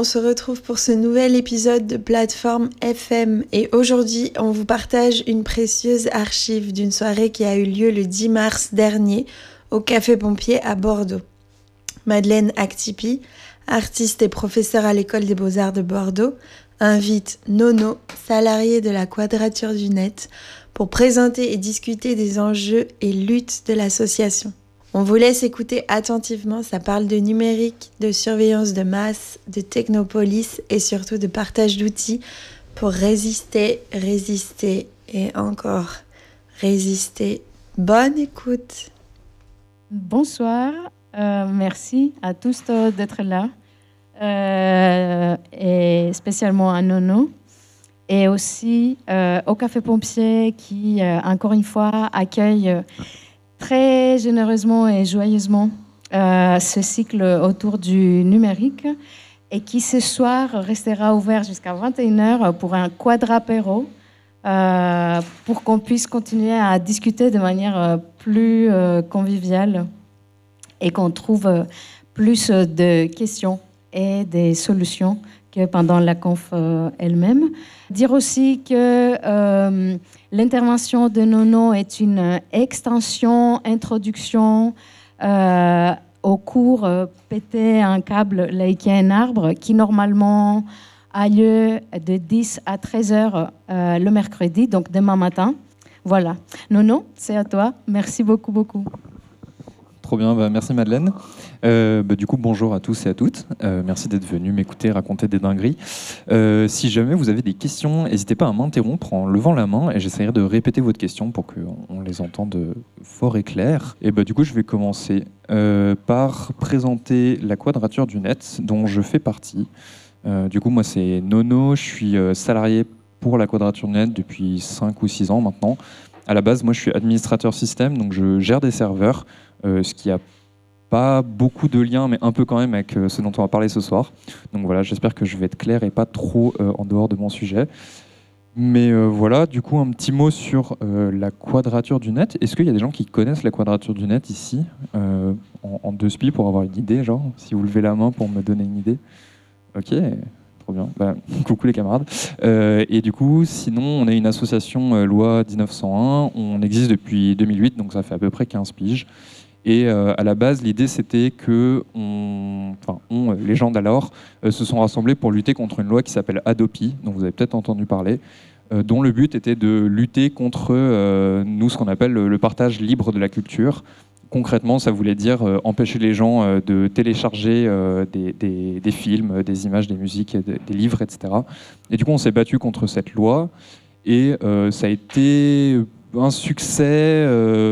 on se retrouve pour ce nouvel épisode de Plateforme FM et aujourd'hui on vous partage une précieuse archive d'une soirée qui a eu lieu le 10 mars dernier au Café Pompier à Bordeaux. Madeleine Actipi, artiste et professeure à l'École des Beaux-Arts de Bordeaux, invite Nono, salarié de la Quadrature du Net, pour présenter et discuter des enjeux et luttes de l'association. On vous laisse écouter attentivement, ça parle de numérique, de surveillance de masse, de technopolis et surtout de partage d'outils pour résister et encore résister. Bonne écoute. Bonsoir, merci à tous d'être là et spécialement à Nono et aussi au Café Pompier qui encore une fois accueille très généreusement et joyeusement ce cycle autour du numérique et qui ce soir restera ouvert jusqu'à 21h pour un quadrapéro pour qu'on puisse continuer à discuter de manière plus conviviale et qu'on trouve plus de questions et des solutions que pendant la conf elle-même. Dire aussi que l'intervention de Nono est une extension, introduction au cours Péter un câble, liker un arbre, qui normalement a lieu de 10 à 13 heures le mercredi, donc demain matin. Voilà. Nono, c'est à toi. Merci beaucoup. Trop bien, merci Madeleine. Du coup, bonjour à tous et à toutes. Merci d'être venus m'écouter raconter des dingueries. Si jamais vous avez des questions, n'hésitez pas à m'interrompre en levant la main et j'essaierai de répéter votre question pour qu'on les entende fort et clair. Et du coup, je vais commencer par présenter la Quadrature du Net dont je fais partie. Du coup, moi, c'est Nono. Je suis salarié pour la Quadrature du Net depuis 5 ou 6 ans maintenant. À la base, moi, je suis administrateur système, donc je gère des serveurs, ce qui a pas beaucoup de liens, mais un peu quand même avec ce dont on va parler ce soir. Donc voilà, j'espère que je vais être clair et pas trop en dehors de mon sujet. Mais voilà, du coup, un petit mot sur la Quadrature du Net. Est-ce qu'il y a des gens qui connaissent la Quadrature du Net ici, en deux spi pour avoir une idée, genre, si vous levez la main pour me donner une idée. Ok, trop bien. Coucou les camarades. Et du coup, sinon, on est une association loi 1901. On existe depuis 2008, donc ça fait à peu près 15 piges. Et à la base, l'idée, c'était que les gens d'alors se sont rassemblés pour lutter contre une loi qui s'appelle Hadopi, dont vous avez peut-être entendu parler, dont le but était de lutter contre, nous, ce qu'on appelle le partage libre de la culture. Concrètement, ça voulait dire empêcher les gens de télécharger des films, des images, des musiques, des livres, etc. Et du coup, on s'est battu contre cette loi et ça a été un succès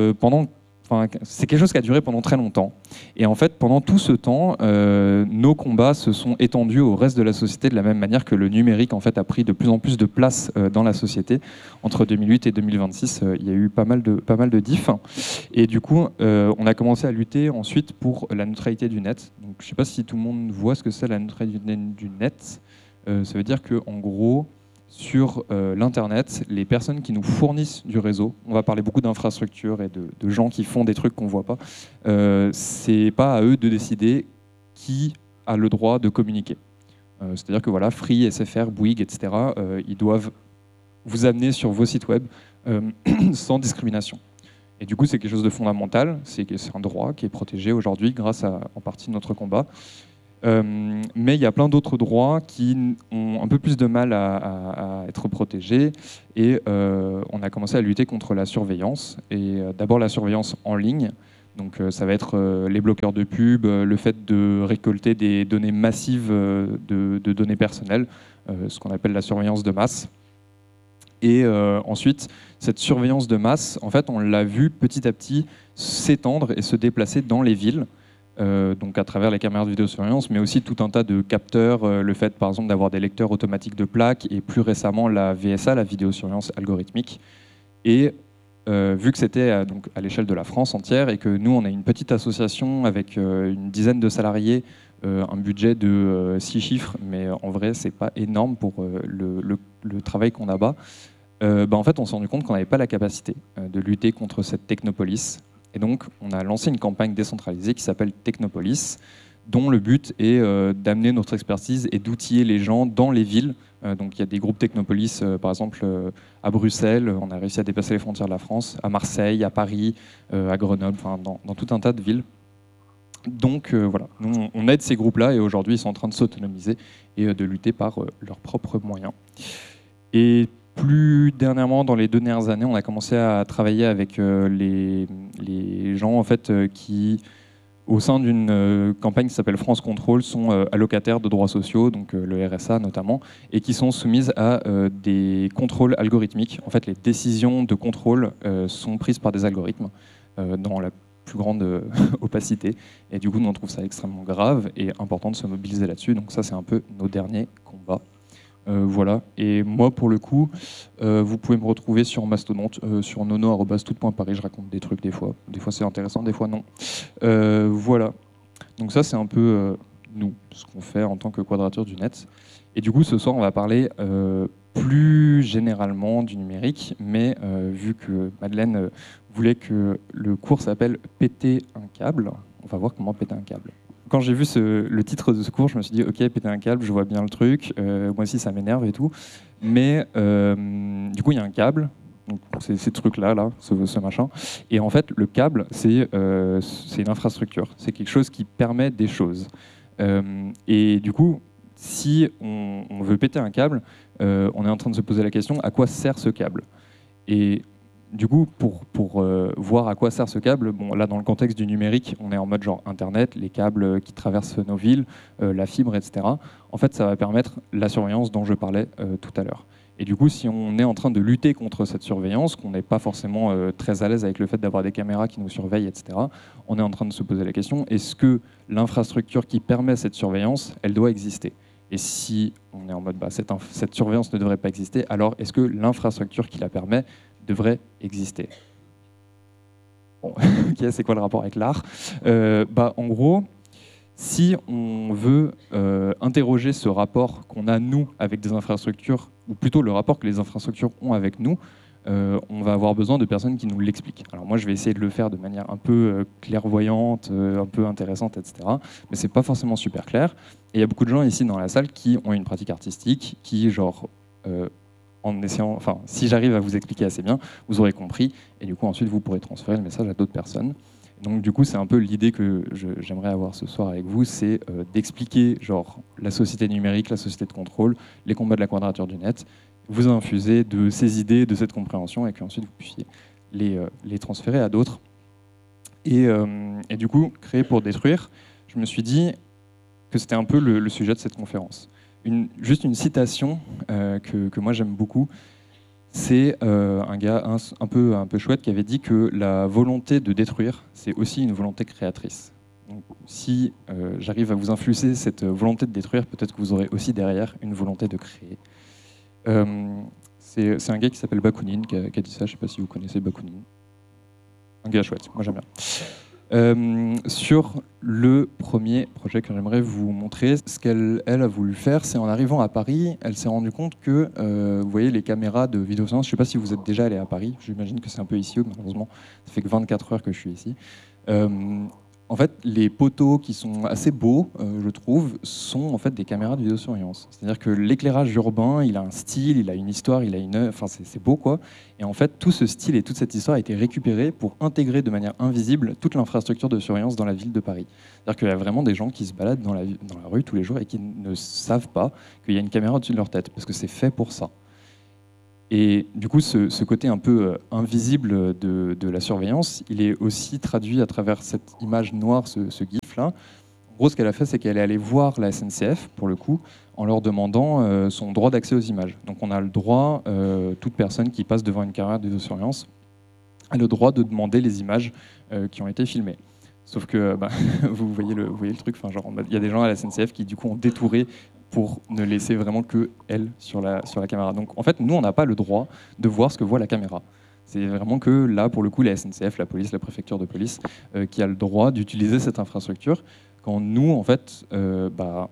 c'est quelque chose qui a duré pendant très longtemps. Et en fait, pendant tout ce temps, nos combats se sont étendus au reste de la société de la même manière que le numérique en fait, a pris de plus en plus de place dans la société. Entre 2008 et 2026, il y a eu pas mal de diffs. Et du coup, on a commencé à lutter ensuite pour la neutralité du net. Donc, je ne sais pas si tout le monde voit ce que c'est la neutralité du net. Ça veut dire qu'en gros, sur l'Internet, les personnes qui nous fournissent du réseau, on va parler beaucoup d'infrastructures et de gens qui font des trucs qu'on ne voit pas, c'est pas à eux de décider qui a le droit de communiquer. C'est-à-dire que voilà, Free, SFR, Bouygues, etc., ils doivent vous amener sur vos sites web sans discrimination. Et du coup, c'est quelque chose de fondamental, c'est un droit qui est protégé aujourd'hui grâce à, en partie, notre combat. Mais il y a plein d'autres droits qui ont un peu plus de mal à être protégés et on a commencé à lutter contre la surveillance et d'abord la surveillance en ligne. Donc ça va être les bloqueurs de pub, le fait de récolter des données massives de données personnelles, ce qu'on appelle la surveillance de masse. Et ensuite, cette surveillance de masse, en fait, on l'a vu petit à petit s'étendre et se déplacer dans les villes. Donc à travers les caméras de vidéosurveillance, mais aussi tout un tas de capteurs, le fait par exemple d'avoir des lecteurs automatiques de plaques et plus récemment la VSA, la vidéosurveillance algorithmique. Et vu que c'était donc à l'échelle de la France entière et que nous on est une petite association avec une dizaine de salariés, un budget de 6 chiffres, mais en vrai c'est pas énorme pour le travail qu'on abat, en fait on s'est rendu compte qu'on n'avait pas la capacité de lutter contre cette technopolis. Et donc, on a lancé une campagne décentralisée qui s'appelle Technopolis. dont le but est d'amener notre expertise et d'outiller les gens dans les villes. Donc il y a des groupes Technopolis, par exemple à Bruxelles, on a réussi à dépasser les frontières de la France, à Marseille, à Paris, à Grenoble, dans tout un tas de villes. Donc voilà, nous, on aide ces groupes-là et aujourd'hui ils sont en train de s'autonomiser et de lutter par leurs propres moyens. Et plus dernièrement, dans les 2 dernières années, on a commencé à travailler avec les gens en fait, qui, au sein d'une campagne qui s'appelle France Contrôle, sont allocataires de droits sociaux, donc le RSA notamment, et qui sont soumises à des contrôles algorithmiques. En fait, les décisions de contrôle sont prises par des algorithmes dans la plus grande opacité. Et du coup, nous, on trouve ça extrêmement grave et important de se mobiliser là-dessus. Donc ça, c'est un peu nos derniers combats. Voilà. Et moi, pour le coup, vous pouvez me retrouver sur Mastodonte, sur nono@tout.paris. Je raconte des trucs des fois. Des fois, c'est intéressant, des fois, non. Voilà. Donc ça, c'est un peu nous, ce qu'on fait en tant que Quadrature du Net. Et du coup, ce soir, on va parler plus généralement du numérique, mais vu que Madeleine voulait que le cours s'appelle « Péter un câble », on va voir comment péter un câble. Quand j'ai vu le titre de ce cours, je me suis dit « Ok, péter un câble, je vois bien le truc, moi aussi ça m'énerve et tout ». Mais du coup, il y a un câble, donc c'est ces trucs-là, ce machin. Et en fait, le câble, c'est une infrastructure, c'est quelque chose qui permet des choses. Et du coup, si on veut péter un câble, on est en train de se poser la question, à quoi sert ce câble ? Et du coup, pour voir à quoi sert ce câble, bon, là, dans le contexte du numérique, on est en mode genre Internet, les câbles qui traversent nos villes, la fibre, etc. En fait, ça va permettre la surveillance dont je parlais tout à l'heure. Et du coup, si on est en train de lutter contre cette surveillance, qu'on n'est pas forcément très à l'aise avec le fait d'avoir des caméras qui nous surveillent, etc., on est en train de se poser la question, est-ce que l'infrastructure qui permet cette surveillance, elle doit exister ? Et si on est en mode cette surveillance ne devrait pas exister, alors est-ce que l'infrastructure qui la permet devrait exister ? Bon, ok, c'est quoi le rapport avec l'art ? En gros, si on veut interroger ce rapport qu'on a, nous, avec des infrastructures, ou plutôt le rapport que les infrastructures ont avec nous, on va avoir besoin de personnes qui nous l'expliquent. Alors moi, je vais essayer de le faire de manière un peu clairvoyante, un peu intéressante, etc. Mais c'est pas forcément super clair. Et il y a beaucoup de gens ici dans la salle qui ont une pratique artistique, qui, en essayant, si j'arrive à vous expliquer assez bien, vous aurez compris. Et du coup, ensuite, vous pourrez transférer le message à d'autres personnes. Donc du coup, c'est un peu l'idée que j'aimerais avoir ce soir avec vous, c'est d'expliquer la société numérique, la société de contrôle, les combats de la Quadrature du Net, vous infuser de ces idées, de cette compréhension, et qu'ensuite vous puissiez les transférer à d'autres. Et du coup, créer pour détruire, je me suis dit que c'était un peu le sujet de cette conférence. Juste une citation que moi j'aime beaucoup. C'est un gars un peu chouette qui avait dit que la volonté de détruire, c'est aussi une volonté créatrice. Donc, si j'arrive à vous influencer cette volonté de détruire, peut-être que vous aurez aussi derrière une volonté de créer. C'est un gars qui s'appelle Bakounine qui a dit ça, je ne sais pas si vous connaissez Bakounine. Un gars chouette, moi j'aime bien. Sur le premier projet que j'aimerais vous montrer, ce qu'elle a voulu faire, c'est en arrivant à Paris, elle s'est rendue compte que, vous voyez les caméras de vidéosurveillance, je ne sais pas si vous êtes déjà allé à Paris, j'imagine que c'est un peu ici, malheureusement, ça fait que 24 heures que je suis ici. En fait, les poteaux qui sont assez beaux, je trouve, sont en fait des caméras de vidéosurveillance. C'est-à-dire que l'éclairage urbain, il a un style, il a une histoire, il a une... Enfin, c'est beau, quoi. Et en fait, tout ce style et toute cette histoire a été récupéré pour intégrer de manière invisible toute l'infrastructure de surveillance dans la ville de Paris. C'est-à-dire qu'il y a vraiment des gens qui se baladent dans la rue tous les jours et qui ne savent pas qu'il y a une caméra au-dessus de leur tête, parce que c'est fait pour ça. Et du coup, ce côté un peu invisible de la surveillance, il est aussi traduit à travers cette image noire, ce gif-là. En gros, ce qu'elle a fait, c'est qu'elle est allée voir la SNCF, pour le coup, en leur demandant son droit d'accès aux images. Donc on a le droit, toute personne qui passe devant une caméra de vidéosurveillance a le droit de demander les images qui ont été filmées. Sauf que vous voyez le truc, il y a des gens à la SNCF qui du coup ont détouré pour ne laisser vraiment que elle sur la caméra. Donc en fait, nous, on n'a pas le droit de voir ce que voit la caméra. C'est vraiment que là, pour le coup, la SNCF, la police, la préfecture de police, qui a le droit d'utiliser cette infrastructure, quand nous, en fait, on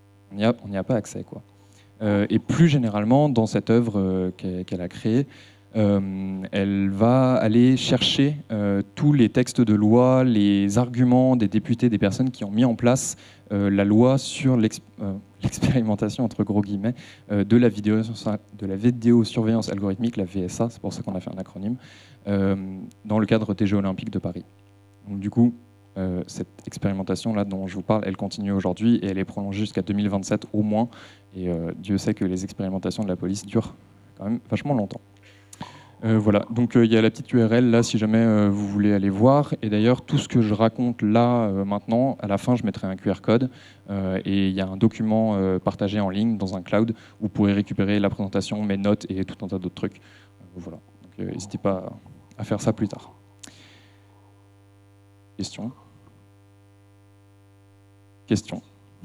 n'y a pas accès, quoi. Et plus généralement, dans cette œuvre qu'elle a créée, Elle va aller chercher tous les textes de loi, les arguments des députés, des personnes qui ont mis en place la loi sur l'expérimentation, entre gros guillemets, de la vidéosurveillance algorithmique, la VSA, c'est pour ça qu'on a fait un acronyme, dans le cadre des Jeux Olympiques de Paris. Donc, du coup, cette expérimentation-là dont je vous parle, elle continue aujourd'hui et elle est prolongée jusqu'à 2027 au moins. Et Dieu sait que les expérimentations de la police durent quand même vachement longtemps. Voilà, donc il y a la petite URL là si jamais vous voulez aller voir. Et d'ailleurs, tout ce que je raconte là maintenant, à la fin, je mettrai un QR code et il y a un document partagé en ligne dans un cloud où vous pourrez récupérer la présentation, mes notes et tout un tas d'autres trucs. Voilà, donc n'hésitez pas à faire ça plus tard. Question ? Question ?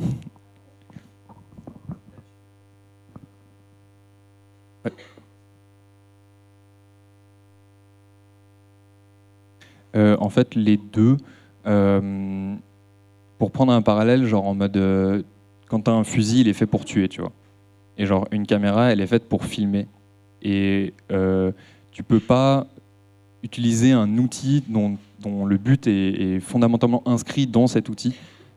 Ouais. En fait, les deux, pour prendre un parallèle, genre en mode, quand tu as un fusil, il est fait pour tuer, tu vois. Et genre, une caméra, elle est faite pour filmer. Et tu peux pas utiliser un outil dont le but est fondamentalement inscrit dans cet outil.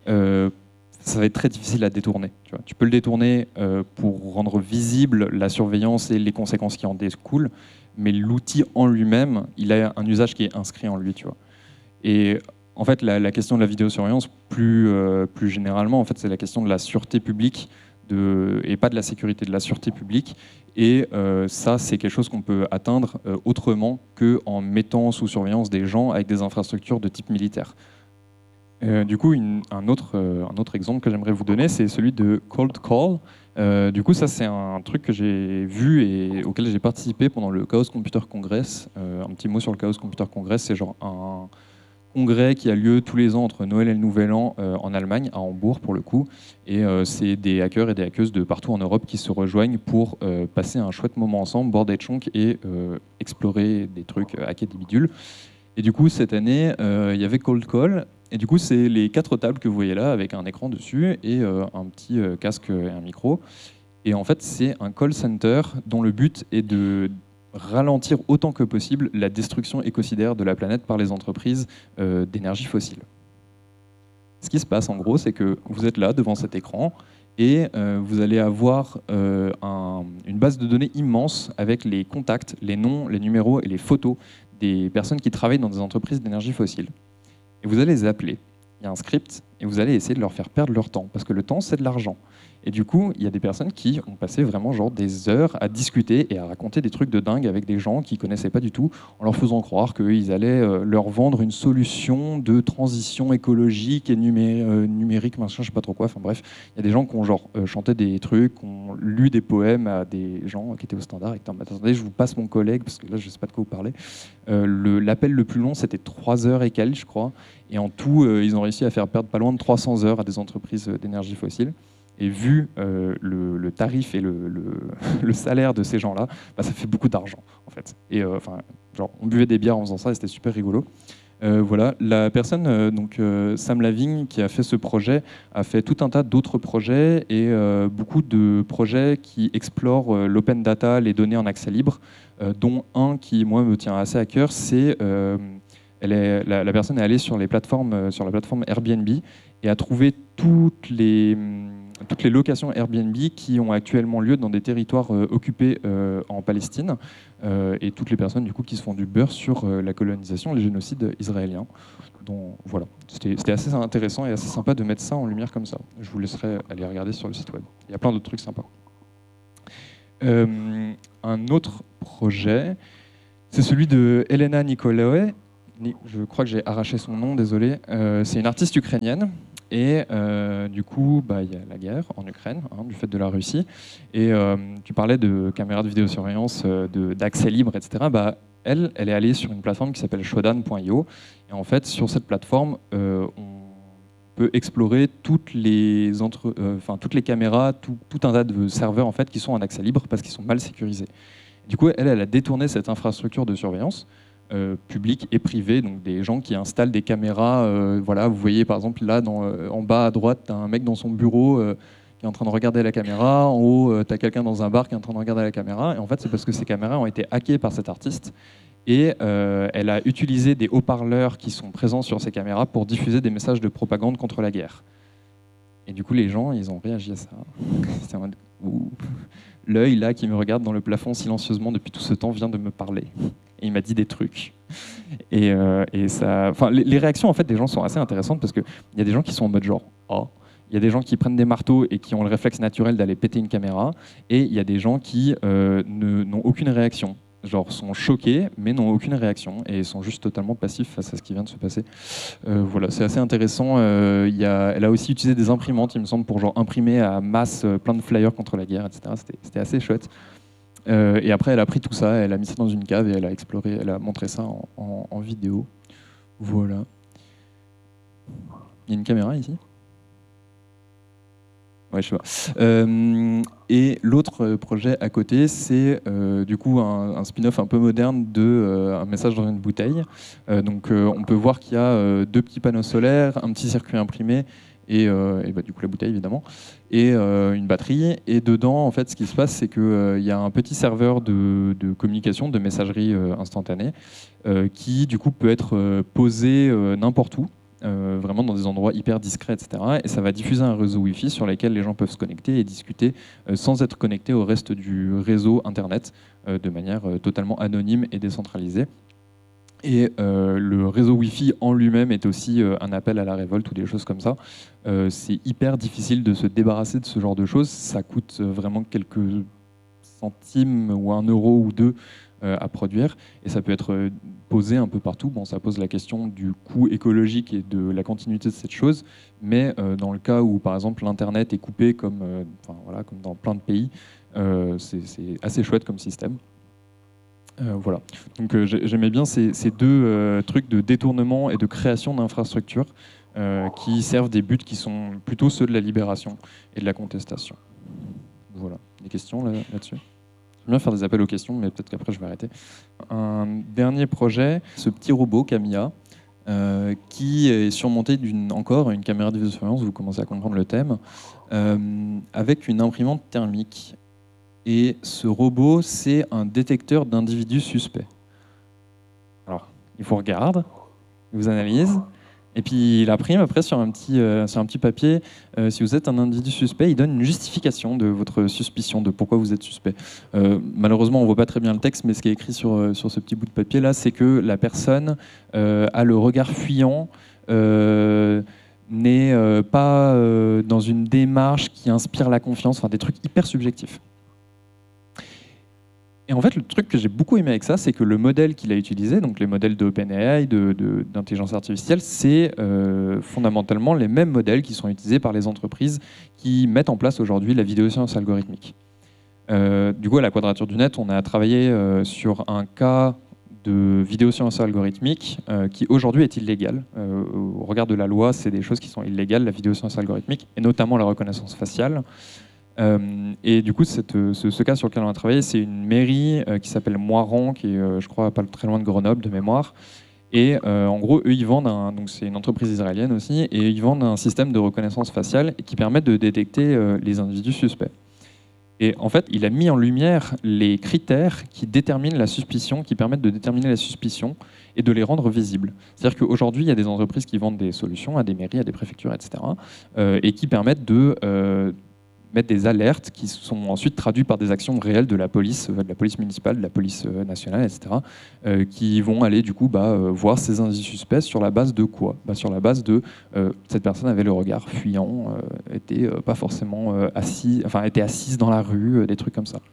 Ça va être très difficile à détourner. Tu vois. Tu peux le détourner pour rendre visible la surveillance et les conséquences qui en découlent, mais l'outil en lui-même, il a un usage qui est inscrit en lui. Tu vois. Et en fait, la question de la vidéosurveillance, plus généralement, en fait, c'est la question de la sûreté publique et pas de la sécurité, de la sûreté publique. Et ça, c'est quelque chose qu'on peut atteindre autrement qu'en mettant sous surveillance des gens avec des infrastructures de type militaire. Du coup, un autre exemple que j'aimerais vous donner, c'est celui de Cold Call. Du coup, ça, c'est un truc que j'ai vu et auquel j'ai participé pendant le Chaos Computer Congress. Un petit mot sur le Chaos Computer Congress, c'est genre un congrès qui a lieu tous les ans entre Noël et le Nouvel An en Allemagne, à Hambourg pour le coup. Et c'est des hackers et des hackeuses de partout en Europe qui se rejoignent pour passer un chouette moment ensemble, boire des chonks et explorer des trucs, hacker des bidules. Et du coup, cette année, il y avait Cold Call. Et du coup, c'est les 4 tables que vous voyez là, avec un écran dessus et un petit casque et un micro. Et en fait, c'est un call center dont le but est de ralentir autant que possible la destruction écocidaire de la planète par les entreprises d'énergie fossile. Ce qui se passe, en gros, c'est que vous êtes là, devant cet écran, et vous allez avoir une base de données immense avec les contacts, les noms, les numéros et les photos des personnes qui travaillent dans des entreprises d'énergie fossile. Et vous allez les appeler. Il y a un script et vous allez essayer de leur faire perdre leur temps, parce que le temps, c'est de l'argent. Et du coup, il y a des personnes qui ont passé vraiment genre des heures à discuter et à raconter des trucs de dingue avec des gens qu'ils ne connaissaient pas du tout, en leur faisant croire qu'ils allaient leur vendre une solution de transition écologique et numérique, machin, je sais pas trop quoi. Enfin bref, il y a des gens qui ont genre chanté des trucs, qui ont lu des poèmes à des gens qui étaient au standard et qui disaient attendez, je vous passe mon collègue, parce que là, je ne sais pas de quoi vous parlez. L'appel le plus long, c'était 3 heures et quelques, je crois. Et en tout, ils ont réussi à faire perdre pas loin de 300 heures à des entreprises d'énergie fossile. Et vu le tarif et le salaire de ces gens-là, bah, ça fait beaucoup d'argent, en fait. Et genre, on buvait des bières en faisant ça et c'était super rigolo. Voilà, la personne, Sam Lavigne, qui a fait ce projet, a fait tout un tas d'autres projets et beaucoup de projets qui explorent l'open data, les données en accès libre, dont un qui, moi, me tient assez à cœur, c'est... la personne est allée sur la plateforme Airbnb et a trouvé toutes les locations Airbnb qui ont actuellement lieu dans des territoires occupés en Palestine et toutes les personnes du coup qui se font du beurre sur la colonisation, les génocides israéliens. Donc voilà, c'était assez intéressant et assez sympa de mettre ça en lumière comme ça. Je vous laisserai aller regarder sur le site web. Il y a plein d'autres trucs sympas. Un autre projet, c'est celui de Elena Nikolae. Je crois que j'ai arraché son nom, désolé. C'est une artiste ukrainienne. Et du coup, il y a la guerre en Ukraine, du fait de la Russie. Et tu parlais de caméras de vidéosurveillance, d'accès libre, etc. Elle est allée sur une plateforme qui s'appelle shodan.io. Et en fait, sur cette plateforme, on peut explorer toutes les caméras, tout un tas de serveurs en fait, qui sont en accès libre parce qu'ils sont mal sécurisés. Du coup, elle a détourné cette infrastructure de surveillance public et privé, donc des gens qui installent des caméras. Voilà, vous voyez par exemple là en bas à droite, un mec dans son bureau qui est en train de regarder la caméra. En haut, tu as quelqu'un dans un bar qui est en train de regarder la caméra. Et en fait, c'est parce que ces caméras ont été hackées par cet artiste. Et elle a utilisé des haut-parleurs qui sont présents sur ces caméras pour diffuser des messages de propagande contre la guerre. Et du coup, les gens, ils ont réagi à ça. C'était en mode, l'œil là qui me regarde dans le plafond silencieusement depuis tout ce temps vient de me parler. Et il m'a dit des trucs. Et ça, enfin, les réactions en fait des gens sont assez intéressantes parce qu'il y a des gens qui sont en mode genre oh. Il y a des gens qui prennent des marteaux et qui ont le réflexe naturel d'aller péter une caméra. Et il y a des gens qui n'ont aucune réaction. Genre sont choqués mais n'ont aucune réaction et sont juste totalement passifs face à ce qui vient de se passer. Voilà, c'est assez intéressant. Elle a aussi utilisé des imprimantes, il me semble, pour genre imprimer à masse plein de flyers contre la guerre, etc. C'était assez chouette. Et après, elle a pris tout ça, elle a mis ça dans une cave et elle a exploré, elle a montré ça en vidéo. Voilà. Il y a une caméra ici ? Ouais, je sais pas. Et l'autre projet à côté, c'est du coup un spin-off un peu moderne de Un message dans une bouteille. Donc on peut voir qu'il y a 2 petits panneaux solaires, un petit circuit imprimé et du coup la bouteille évidemment, et une batterie. Et dedans, en fait, ce qui se passe, c'est qu'il y a un petit serveur de communication, de messagerie instantanée, qui du coup peut être posé n'importe où. Vraiment dans des endroits hyper discrets, etc. Et ça va diffuser un réseau Wi-Fi sur lequel les gens peuvent se connecter et discuter sans être connectés au reste du réseau Internet de manière totalement anonyme et décentralisée. Et le réseau Wi-Fi en lui-même est aussi un appel à la révolte ou des choses comme ça. C'est hyper difficile de se débarrasser de ce genre de choses. Ça coûte vraiment quelques centimes ou 1 euro ou 2 à produire, et ça peut être posé un peu partout. Bon, ça pose la question du coût écologique et de la continuité de cette chose, mais dans le cas où, par exemple, l'Internet est coupé, comme dans plein de pays, c'est assez chouette comme système. Voilà. Donc j'aimais bien ces 2 trucs de détournement et de création d'infrastructures qui servent des buts qui sont plutôt ceux de la libération et de la contestation. Voilà. Des questions là-dessus ? J'aime bien faire des appels aux questions, mais peut-être qu'après je vais arrêter. Un dernier projet, ce petit robot Camilla, qui est surmonté encore une caméra de vidéosurveillance, vous commencez à comprendre le thème, avec une imprimante thermique. Et ce robot, c'est un détecteur d'individus suspects. Alors, il vous regarde, il vous analyse, et puis il imprime après sur un petit papier. Si vous êtes un individu suspect, il donne une justification de votre suspicion, de pourquoi vous êtes suspect. Malheureusement, on ne voit pas très bien le texte, mais ce qui est écrit sur ce petit bout de papier-là, c'est que la personne a le regard fuyant, n'est pas dans une démarche qui inspire la confiance, enfin des trucs hyper subjectifs. Et en fait, le truc que j'ai beaucoup aimé avec ça, c'est que le modèle qu'il a utilisé, donc les modèles d'OpenAI, d'intelligence artificielle, c'est fondamentalement les mêmes modèles qui sont utilisés par les entreprises qui mettent en place aujourd'hui la vidéoscience algorithmique. Du coup, à la Quadrature du Net, on a travaillé sur un cas de vidéoscience algorithmique qui aujourd'hui est illégal. Au regard de la loi, c'est des choses qui sont illégales, la vidéoscience algorithmique, et notamment la reconnaissance faciale. Et du coup, ce cas sur lequel on a travaillé, c'est une mairie qui s'appelle Moiran, qui est, je crois, pas très loin de Grenoble, de mémoire. Et en gros, eux, ils vendent donc c'est une entreprise israélienne aussi, et ils vendent un système de reconnaissance faciale qui permet de détecter les individus suspects. Et en fait, il a mis en lumière les critères qui déterminent la suspicion, qui permettent de déterminer la suspicion et de les rendre visibles. C'est-à-dire qu'aujourd'hui, il y a des entreprises qui vendent des solutions à des mairies, à des préfectures, etc., et qui permettent de mettre des alertes qui sont ensuite traduites par des actions réelles de la police municipale, de la police nationale, etc., qui vont aller du coup voir ces individus suspects sur la base de quoi ? Sur la base de cette personne avait le regard fuyant, était pas forcément était assise dans la rue, des trucs comme ça.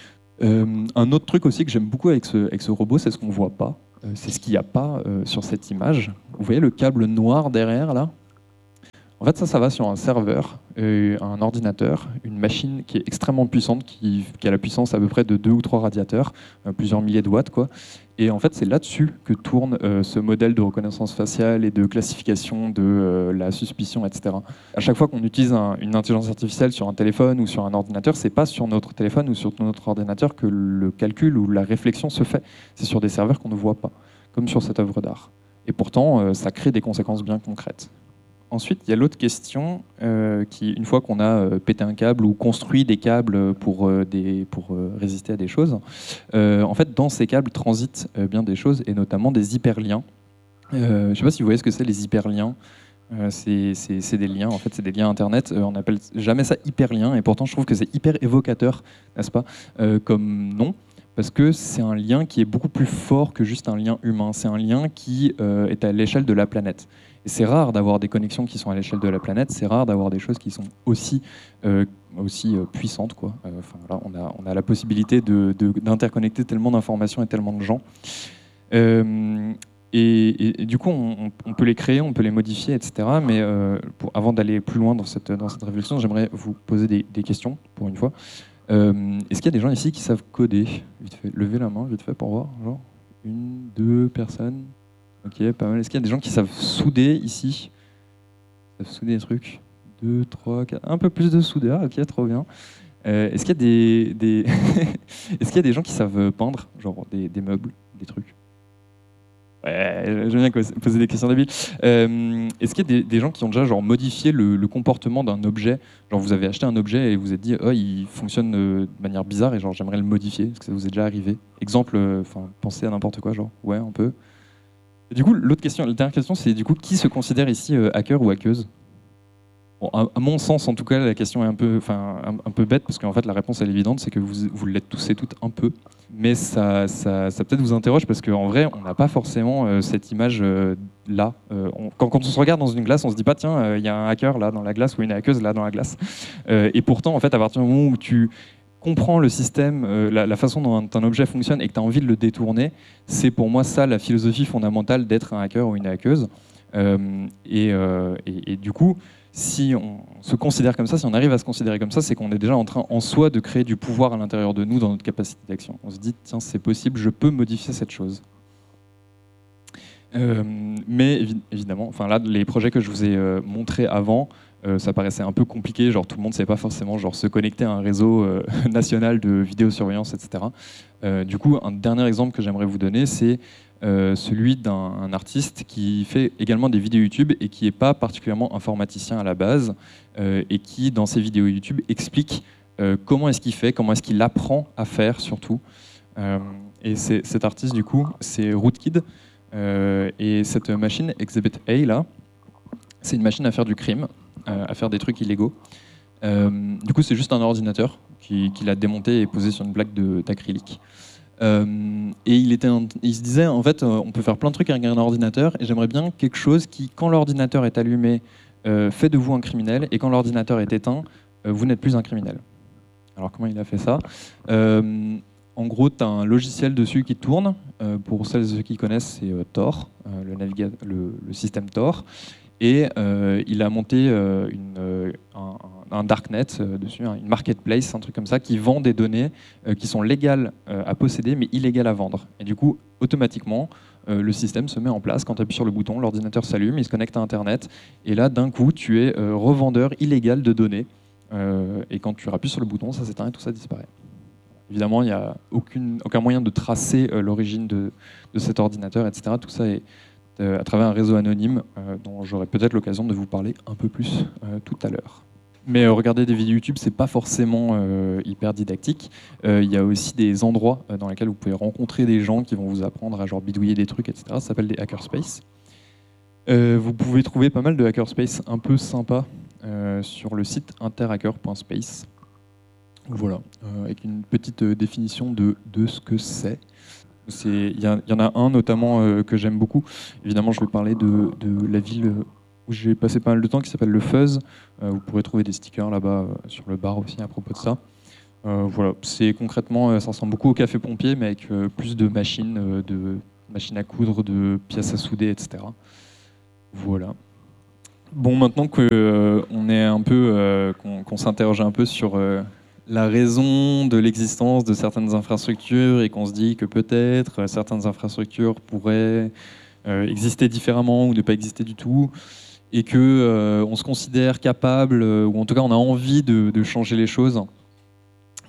Un autre truc aussi que j'aime beaucoup avec ce robot, c'est ce qu'on voit pas, c'est ce qu'il n'y a pas sur cette image. Vous voyez le câble noir derrière là ? En fait, ça va sur un serveur, un ordinateur, une machine qui est extrêmement puissante, qui a la puissance à peu près de 2 ou 3 radiateurs, plusieurs milliers de watts, quoi. Et en fait, c'est là-dessus que tourne ce modèle de reconnaissance faciale et de classification de la suspicion, etc. À chaque fois qu'on utilise une intelligence artificielle sur un téléphone ou sur un ordinateur, c'est pas sur notre téléphone ou sur notre ordinateur que le calcul ou la réflexion se fait. C'est sur des serveurs qu'on ne voit pas, comme sur cette œuvre d'art. Et pourtant, ça crée des conséquences bien concrètes. ensuite, il y a l'autre question qui, une fois qu'on a pété un câble ou construit des câbles pour résister à des choses, en fait, dans ces câbles transitent bien des choses, et notamment des hyperliens. Je ne sais pas si vous voyez ce que c'est, les hyperliens. C'est des liens, en fait, c'est des liens Internet. On n'appelle jamais ça hyperlien, et pourtant, je trouve que c'est hyper évocateur, n'est-ce pas, comme nom. Parce que c'est un lien qui est beaucoup plus fort que juste un lien humain. C'est un lien qui est à l'échelle de la planète. Et c'est rare d'avoir des connexions qui sont à l'échelle de la planète. C'est rare d'avoir des choses qui sont aussi puissantes, quoi. Voilà, on a la possibilité d'interconnecter tellement d'informations et tellement de gens. Et du coup, on peut les créer, on peut les modifier, etc. Mais avant d'aller plus loin dans cette réflexion, j'aimerais vous poser des questions, pour une fois. Est-ce qu'il y a des gens ici qui savent coder? Vite fait, levez la main, vite fait, pour voir. Genre, 1, 2 personnes. Ok, pas mal. Est-ce qu'il y a des gens qui savent souder ici? Ils savent souder des trucs? 2, 3, 4. Un peu plus de soudeur, ok, trop bien. Est-ce qu'il y a est-ce qu'il y a des gens qui savent peindre? Genre des meubles, des trucs? Ouais, j'aime bien poser des questions débiles. Est-ce qu'il y a des gens qui ont déjà genre, modifié le comportement d'un objet? Genre vous avez acheté un objet et vous vous êtes dit oh, il fonctionne de manière bizarre et genre j'aimerais le modifier. Est-ce que ça vous est déjà arrivé? Exemple, pensez à n'importe quoi, genre ouais, on peut. Et du coup, la dernière question, c'est du coup qui se considère ici hacker ou hackeuse? Bon, à mon sens, en tout cas, la question est un peu bête, parce qu'en fait, la réponse, elle est évidente, c'est que vous l'êtes tous et toutes un peu. Mais ça peut-être vous interroge, parce qu'en vrai, on n'a pas forcément cette image-là. Quand on se regarde dans une glace, on se dit pas, tiens, il y a un hacker là dans la glace, ou une hackeuse là dans la glace. Et pourtant, en fait, à partir du moment où tu comprends le système, la façon dont un objet fonctionne, et que tu as envie de le détourner, c'est pour moi ça, la philosophie fondamentale d'être un hacker ou une hackeuse. Et du coup, si on se considère comme ça, si on arrive à se considérer comme ça, c'est qu'on est déjà en train en soi de créer du pouvoir à l'intérieur de nous dans notre capacité d'action. On se dit, tiens, c'est possible, je peux modifier cette chose. Mais évidemment, là, les projets que je vous ai montrés avant, ça paraissait un peu compliqué, genre tout le monde ne savait pas forcément genre, se connecter à un réseau national de vidéosurveillance, etc. Du coup, un dernier exemple que j'aimerais vous donner, c'est celui d'un artiste qui fait également des vidéos YouTube et qui n'est pas particulièrement informaticien à la base et qui, dans ses vidéos YouTube, explique comment est-ce qu'il fait, comment est-ce qu'il apprend à faire surtout. Et cet artiste, du coup, c'est Rootkid. Et cette machine, Exhibit A, là, c'est une machine à faire du crime, à faire des trucs illégaux. Du coup, c'est juste un ordinateur qu'il a démonté et posé sur une plaque d'acrylique. Et il se disait, en fait, on peut faire plein de trucs avec un ordinateur, et j'aimerais bien quelque chose qui, quand l'ordinateur est allumé, fait de vous un criminel, et quand l'ordinateur est éteint, vous n'êtes plus un criminel. Alors, comment il a fait ça? En gros, tu as un logiciel dessus qui tourne. Pour celles et ceux qui connaissent, c'est Tor, le système Tor. Et il a monté un darknet dessus, une marketplace, un truc comme ça, qui vend des données qui sont légales à posséder, mais illégales à vendre. Et du coup, automatiquement, le système se met en place. Quand tu appuies sur le bouton, l'ordinateur s'allume, il se connecte à Internet. Et là, d'un coup, tu es revendeur illégal de données. Et quand tu appuies sur le bouton, ça s'éteint et tout ça disparaît. Évidemment, il n'y a aucun moyen de tracer l'origine de cet ordinateur, etc. Tout ça est à travers un réseau anonyme dont j'aurai peut-être l'occasion de vous parler un peu plus tout à l'heure. Mais regarder des vidéos YouTube, c'est pas forcément hyper didactique. Il y a aussi des endroits dans lesquels vous pouvez rencontrer des gens qui vont vous apprendre à genre bidouiller des trucs, etc. Ça s'appelle des hackerspace. Vous pouvez trouver pas mal de hackerspace un peu sympas sur le site interhacker.space. Voilà, avec une petite définition de ce que c'est. Il y en a un notamment que j'aime beaucoup. Évidemment, je vais parler de la ville où j'ai passé pas mal de temps, qui s'appelle le Fuzz. Vous pourrez trouver des stickers là-bas sur le bar aussi à propos de ça. Voilà, c'est concrètement, ça ressemble beaucoup au Café Pompier, mais avec plus de machines à coudre, de pièces à souder, etc. Voilà. Bon, maintenant qu'on est un peu, qu'on s'interroge un peu sur la raison de l'existence de certaines infrastructures et qu'on se dit que peut-être certaines infrastructures pourraient exister différemment ou ne pas exister du tout, et que on se considère capable, ou en tout cas on a envie de changer les choses.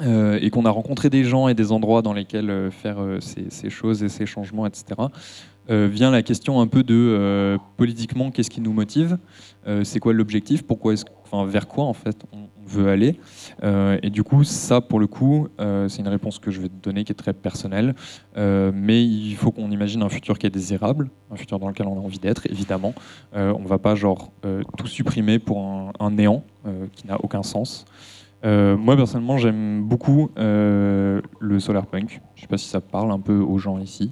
et qu'on a rencontré des gens et des endroits dans lesquels faire ces choses et ces changements, etc., vient la question un peu de politiquement, qu'est-ce qui nous motive, c'est quoi l'objectif, vers quoi en fait on veut aller. Et du coup, ça pour le coup, c'est une réponse que je vais te donner qui est très personnelle, mais il faut qu'on imagine un futur qui est désirable, un futur dans lequel on a envie d'être, évidemment. On ne va pas tout supprimer pour un néant qui n'a aucun sens. Moi personnellement j'aime beaucoup le solarpunk. Je ne sais pas si ça parle un peu aux gens ici.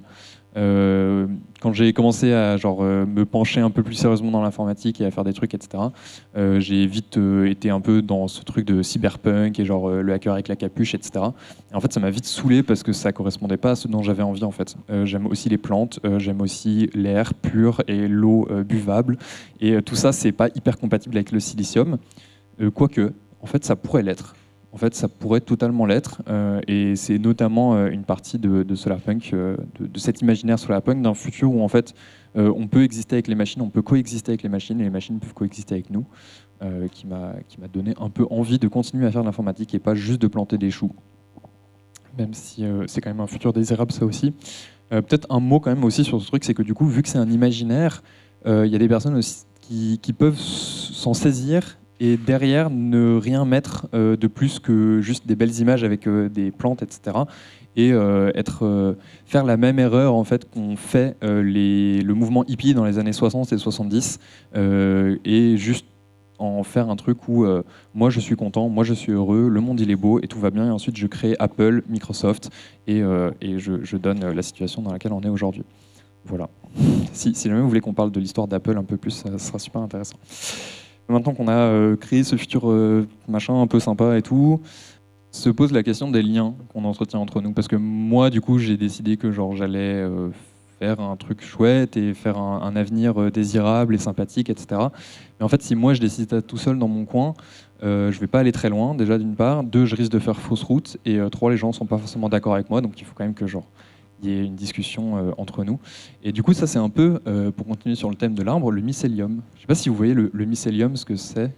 Quand j'ai commencé à me pencher un peu plus sérieusement dans l'informatique et à faire des trucs, etc., j'ai vite été un peu dans ce truc de cyberpunk et le hacker avec la capuche, etc. Et en fait ça m'a vite saoulé parce que ça correspondait pas à ce dont j'avais envie en fait. J'aime aussi les plantes, j'aime aussi l'air pur et l'eau buvable, et tout ça c'est pas hyper compatible avec le silicium, quoique en fait, ça pourrait l'être. En fait, ça pourrait totalement l'être. Et c'est notamment une partie de solarpunk, de cet imaginaire solarpunk d'un futur où en fait, on peut exister avec les machines, on peut coexister avec les machines, et les machines peuvent coexister avec nous, qui m'a donné un peu envie de continuer à faire de l'informatique et pas juste de planter des choux. Même si c'est quand même un futur désirable, ça aussi. Peut-être un mot quand même aussi sur ce truc, c'est que du coup, vu que c'est un imaginaire, il y a des personnes aussi qui peuvent s'en saisir et derrière ne rien mettre de plus que juste des belles images avec des plantes, etc. Et faire la même erreur en fait qu'ont fait le mouvement hippie dans les années 60 et 70, et juste en faire un truc où moi je suis content, moi je suis heureux, le monde il est beau et tout va bien, et ensuite je crée Apple, Microsoft, et je donne la situation dans laquelle on est aujourd'hui. Voilà. Si jamais vous voulez qu'on parle de l'histoire d'Apple un peu plus, ça sera super intéressant. Maintenant qu'on a créé ce futur machin un peu sympa et tout, se pose la question des liens qu'on entretient entre nous. Parce que moi, du coup, j'ai décidé que j'allais faire un truc chouette et faire un avenir désirable et sympathique, etc. Mais en fait, si moi, je décide d'être tout seul dans mon coin, je vais pas aller très loin, déjà d'une part. Deux, je risque de faire fausse route. Et trois, les gens ne sont pas forcément d'accord avec moi. Donc il faut quand même que il y ait une discussion entre nous. Et du coup, ça, c'est un peu, pour continuer sur le thème de l'arbre, le mycélium. Je ne sais pas si vous voyez le mycélium, ce que c'est.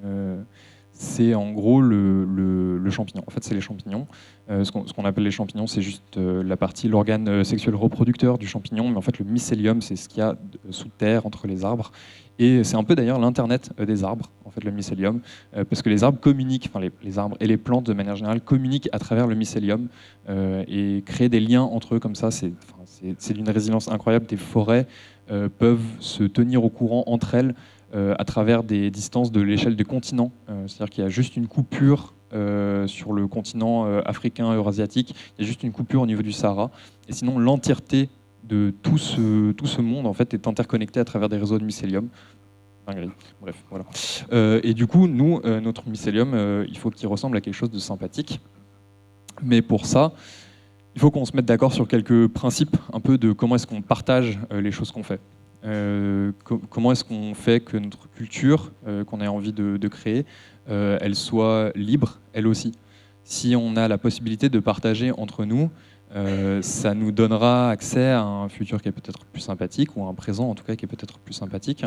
C'est en gros le champignon. En fait, c'est les champignons. Ce qu'on appelle les champignons, c'est juste l'organe sexuel reproducteur du champignon. Mais en fait, le mycélium, c'est ce qu'il y a sous terre, entre les arbres. Et c'est un peu d'ailleurs l'internet des arbres, en fait, le mycélium, parce que les arbres communiquent, enfin les arbres et les plantes de manière générale communiquent à travers le mycélium et créent des liens entre eux comme ça. C'est d'une résilience incroyable. Des forêts peuvent se tenir au courant entre elles à travers des distances de l'échelle des continents. C'est-à-dire qu'il y a juste une coupure sur le continent africain, eurasiatique, il y a juste une coupure au niveau du Sahara. Et sinon, l'entièreté de tout ce monde en fait, est interconnecté à travers des réseaux de mycélium. Bref, voilà. Et du coup, nous, notre mycélium, il faut qu'il ressemble à quelque chose de sympathique. Mais pour ça, il faut qu'on se mette d'accord sur quelques principes un peu de comment est-ce qu'on partage les choses qu'on fait. Comment est-ce qu'on fait que notre culture qu'on a envie de créer, elle soit libre, elle aussi. Si on a la possibilité de partager entre nous, ça nous donnera accès à un futur qui est peut-être plus sympathique, ou à un présent en tout cas qui est peut-être plus sympathique.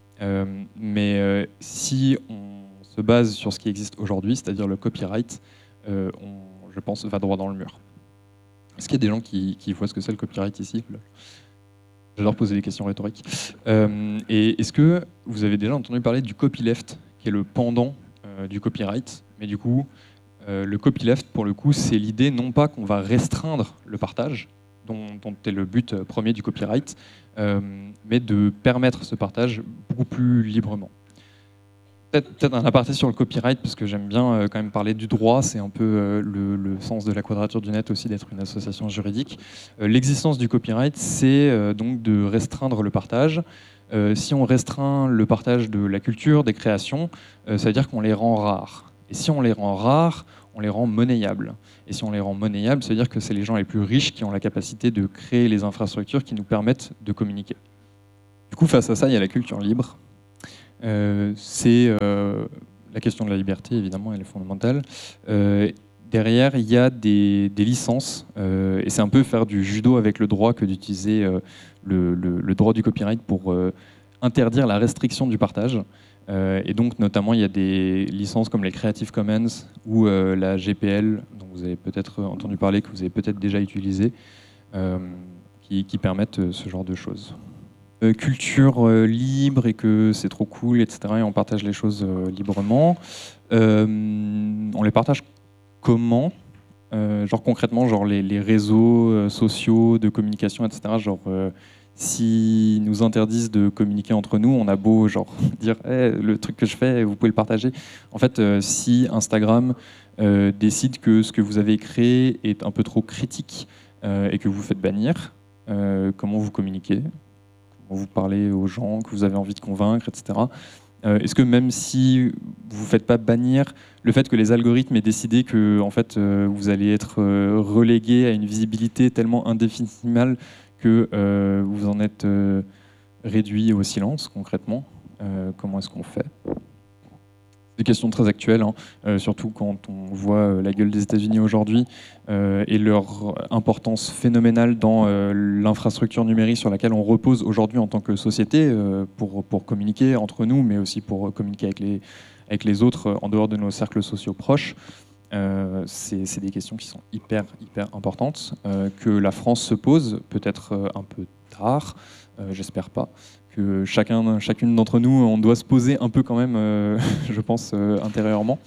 Mais si on se base sur ce qui existe aujourd'hui, c'est-à-dire le copyright, je pense, va droit dans le mur. Est-ce qu'il y a des gens qui voient ce que c'est le copyright ici ? J'adore poser des questions rhétoriques. Et est-ce que vous avez déjà entendu parler du copyleft, qui est le pendant du copyright ? Mais du coup, le copyleft, pour le coup, c'est l'idée non pas qu'on va restreindre le partage, dont est le but premier du copyright, mais de permettre ce partage beaucoup plus librement. Peut-être un aparté sur le copyright, parce que j'aime bien quand même parler du droit, c'est un peu le sens de la Quadrature du Net aussi, d'être une association juridique. L'existence du copyright, c'est donc de restreindre le partage. Si on restreint le partage de la culture, des créations, ça veut dire qu'on les rend rares. Et si on les rend rares, on les rend monnayables. Et si on les rend monnayables, ça veut dire que c'est les gens les plus riches qui ont la capacité de créer les infrastructures qui nous permettent de communiquer. Du coup, face à ça, il y a la culture libre. C'est la question de la liberté, évidemment, elle est fondamentale. Derrière, il y a des licences, et c'est un peu faire du judo avec le droit que d'utiliser le droit du copyright pour interdire la restriction du partage. Et donc, notamment, il y a des licences comme les Creative Commons ou la GPL, dont vous vous avez peut-être entendu parler, que vous avez peut-être déjà utilisé, qui permettent ce genre de choses. Culture libre et que c'est trop cool, etc. Et on partage les choses librement. On les partage comment ? Genre concrètement, genre les réseaux sociaux de communication, etc. Genre si nous interdisent de communiquer entre nous, on a beau genre dire hey, le truc que je fais, vous pouvez le partager. En fait, si Instagram décide que ce que vous avez créé est un peu trop critique et que vous faites bannir, comment vous communiquez, comment vous parlez aux gens que vous avez envie de convaincre, etc. Est-ce que même si vous ne faites pas bannir, le fait que les algorithmes aient décidé que en fait, vous allez être relégué à une visibilité tellement indéfinie que vous en êtes réduit au silence concrètement, comment est-ce qu'on fait ? Des questions très actuelles, surtout quand on voit la gueule des États-Unis aujourd'hui et leur importance phénoménale dans l'infrastructure numérique sur laquelle on repose aujourd'hui en tant que société pour communiquer entre nous, mais aussi pour communiquer avec les autres en dehors de nos cercles sociaux proches. C'est des questions qui sont hyper importantes, que la France se pose, peut-être un peu tard, j'espère pas. Que chacune d'entre nous, on doit se poser un peu quand même, je pense, intérieurement.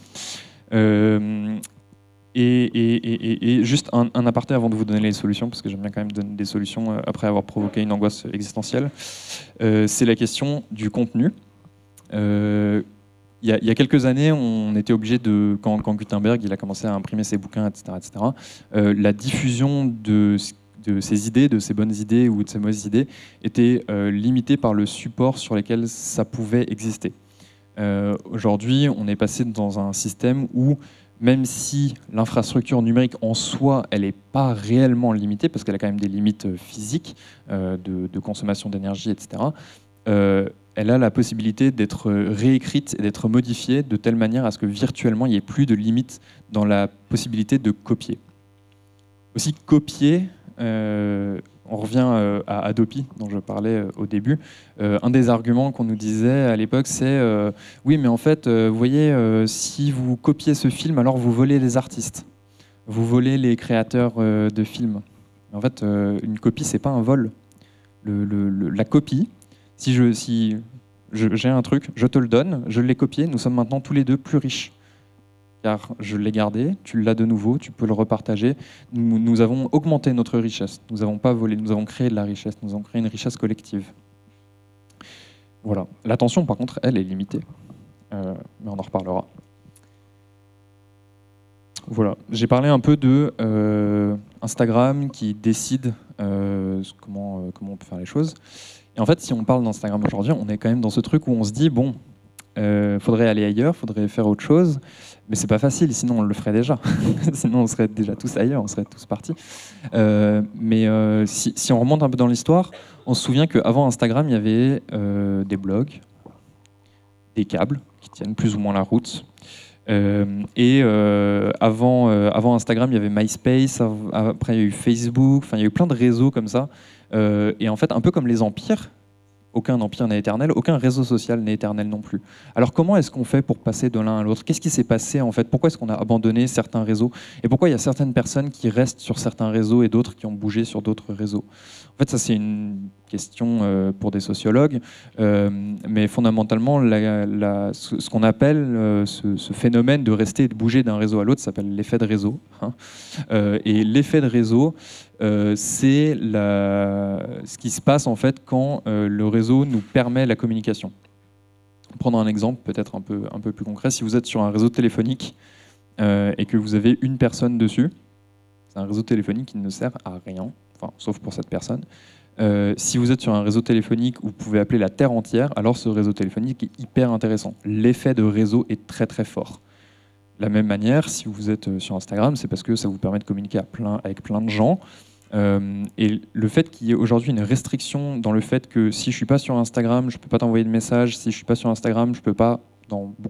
Et juste un aparté avant de vous donner les solutions, parce que j'aime bien quand même donner des solutions après avoir provoqué une angoisse existentielle. C'est la question du contenu. Il y a quelques années, on était obligé de, quand Gutenberg il a commencé à imprimer ses bouquins, etc., la diffusion de ces idées, de ces bonnes idées ou de ces mauvaises idées, était limitée par le support sur lequel ça pouvait exister. Aujourd'hui, on est passé dans un système où, même si l'infrastructure numérique en soi, elle n'est pas réellement limitée, parce qu'elle a quand même des limites physiques de consommation d'énergie, etc., elle a la possibilité d'être réécrite et d'être modifiée de telle manière à ce que virtuellement, il n'y ait plus de limite dans la possibilité de copier. Aussi, copier... on revient à Adopi, dont je parlais au début. Un des arguments qu'on nous disait à l'époque, c'est oui, mais en fait, vous voyez, si vous copiez ce film, alors vous volez les artistes, vous volez les créateurs de films. En fait, une copie, c'est pas un vol. La copie, si j'ai un truc, je te le donne, je l'ai copié, nous sommes maintenant tous les deux plus riches. Car je l'ai gardé, tu l'as de nouveau, tu peux le repartager. Nous avons augmenté notre richesse. Nous n'avons pas volé, nous avons créé de la richesse, nous avons créé une richesse collective. Voilà. L'attention, par contre, elle est limitée. Mais on en reparlera. Voilà. J'ai parlé un peu de Instagram qui décide comment on peut faire les choses. Et en fait, si on parle d'Instagram aujourd'hui, on est quand même dans ce truc où on se dit, bon, faudrait aller ailleurs, faudrait faire autre chose. Mais c'est pas facile, sinon on le ferait déjà. Sinon on serait déjà tous ailleurs, on serait tous partis. Mais si on remonte un peu dans l'histoire, on se souvient qu'avant Instagram, il y avait des blogs, des câbles qui tiennent plus ou moins la route. Avant Instagram, il y avait MySpace, après il y a eu Facebook, enfin il y a eu plein de réseaux comme ça. Et en fait, un peu comme les empires, aucun empire n'est éternel, aucun réseau social n'est éternel non plus. Alors comment est-ce qu'on fait pour passer de l'un à l'autre ? Qu'est-ce qui s'est passé en fait ? Pourquoi est-ce qu'on a abandonné certains réseaux ? Et pourquoi il y a certaines personnes qui restent sur certains réseaux et d'autres qui ont bougé sur d'autres réseaux ? En fait, ça c'est une question pour des sociologues, mais fondamentalement, ce qu'on appelle ce phénomène de rester et de bouger d'un réseau à l'autre s'appelle l'effet de réseau. Et l'effet de réseau, c'est ce qui se passe en fait quand le réseau nous permet la communication. Prendre un exemple peut-être un peu plus concret. Si vous êtes sur un réseau téléphonique et que vous avez une personne dessus, c'est un réseau téléphonique qui ne sert à rien, enfin, sauf pour cette personne. Si vous êtes sur un réseau téléphonique où vous pouvez appeler la Terre entière, alors ce réseau téléphonique est hyper intéressant. L'effet de réseau est très très fort. De la même manière, si vous êtes sur Instagram, c'est parce que ça vous permet de communiquer avec plein de gens. Et le fait qu'il y ait aujourd'hui une restriction dans le fait que si je ne suis pas sur Instagram, je ne peux pas t'envoyer de message, si je ne suis pas sur Instagram, je ne peux pas, dans